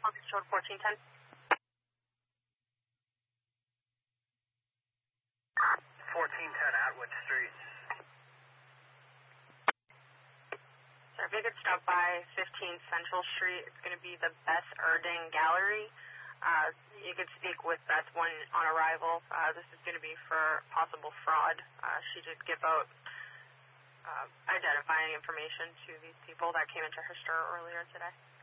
Code 1410. 1410 Atwood Street. So if you could stop by 15 Central Street, it's going to be the Beth Erding Gallery. You could speak with Beth when on arrival. This is going to be for possible fraud. She did give out identifying information to these people that came into her store earlier today.